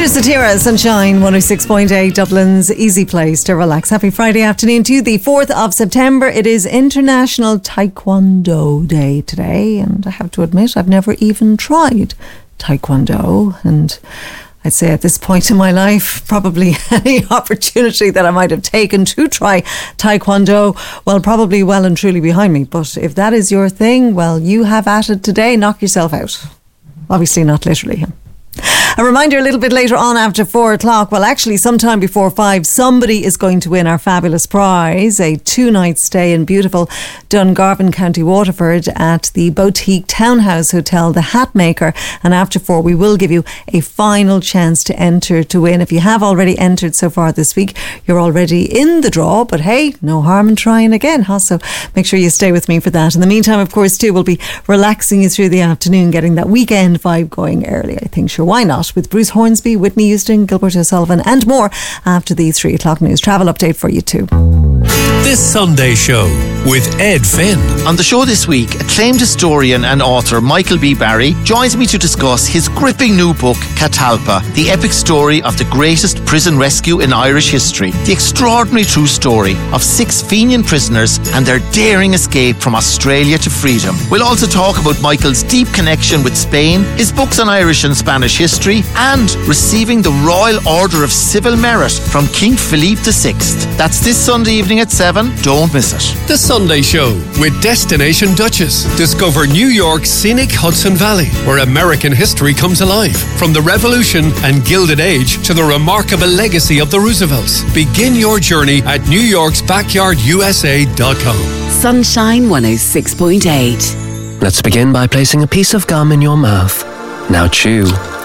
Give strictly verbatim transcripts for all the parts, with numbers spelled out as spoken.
Here's Satira, Sunshine one oh six point eight, Dublin's easy place to relax. Happy Friday afternoon to you, the fourth of September. It is International Taekwondo Day today, and I have to admit I've never even tried Taekwondo, and I'd say at this point in my life, probably any opportunity that I might have taken to try Taekwondo, well, probably well and truly behind me. But if that is your thing, well, you have at it today. Knock yourself out. Obviously not literally. A reminder a little bit later on after four o'clock, well actually sometime before five, somebody is going to win our fabulous prize, a two-night stay in beautiful Dungarvan, County Waterford at the Boutique Townhouse Hotel, the Hatmaker. And after four we will give you a final chance to enter to win. If you have already entered so far this week, you're already in the draw, but hey, no harm in trying again, huh? So make sure you stay with me for that. In the meantime, of course, too, we'll be relaxing you through the afternoon, getting that weekend vibe going early. I think, sure, why not? With Bruce Hornsby, Whitney Houston, Gilbert O'Sullivan and more after the three o'clock news. Travel update for you too. This Sunday Show with Ed Finn. On the show this week, acclaimed historian and author Michael B. Barry joins me to discuss his gripping new book, Catalpa, the epic story of the greatest prison rescue in Irish history. The extraordinary true story of six Fenian prisoners and their daring escape from Australia to freedom. We'll also talk about Michael's deep connection with Spain, his books on Irish and Spanish history, and receiving the Royal Order of Civil Merit from King Philippe the Sixth. That's this Sunday evening at seven. Don't miss it. The Sunday Show with Destination Duchess. Discover New York's scenic Hudson Valley, where American history comes alive. From the Revolution and Gilded Age to the remarkable legacy of the Roosevelts. Begin your journey at new yorks backyard u s a dot com. Sunshine one oh six point eight. Let's begin by placing a piece of gum in your mouth. Now chew.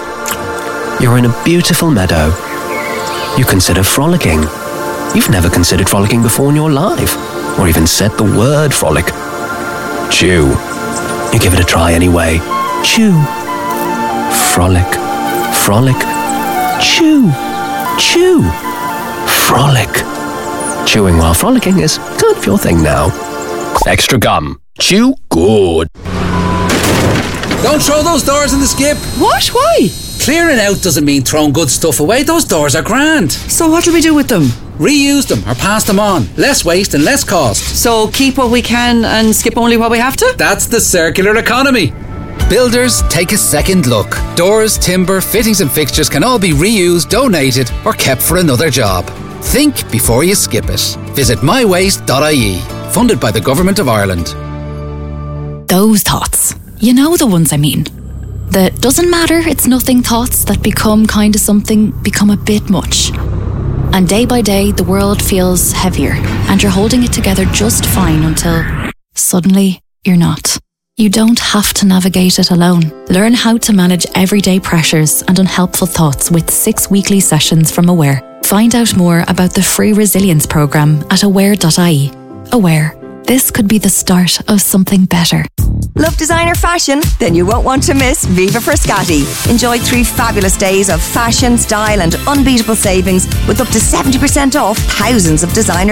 You're in a beautiful meadow. You consider frolicking. You've never considered frolicking before in your life, or even said the word frolic. Chew. You give it a try anyway. Chew. Frolic. Frolic. Chew. Chew. Frolic. Chewing while frolicking is kind of your thing now. Extra gum. Chew good. Don't throw those doors in the skip. What? Why? Clearing out doesn't mean throwing good stuff away. Those doors are grand. So what do we do with them? Reuse them or pass them on. Less waste and less cost. So keep what we can and skip only what we have to? That's the circular economy. Builders, take a second look. Doors, timber, fittings and fixtures can all be reused, donated or kept for another job. Think before you skip it. Visit my waste dot I E. Funded by the Government of Ireland. Those thoughts. You know the ones I mean. The doesn't matter, it's nothing thoughts that become kind of something, become a bit much. And day by day, the world feels heavier, and you're holding it together just fine until suddenly you're not. You don't have to navigate it alone. Learn how to manage everyday pressures and unhelpful thoughts with six weekly sessions from Aware. Find out more about the free resilience programme at aware dot I E. Aware. This could be the start of something better. Love designer fashion? Then you won't want to miss Viva Frascati. Enjoy three fabulous days of fashion, style and unbeatable savings with up to seventy percent off thousands of designer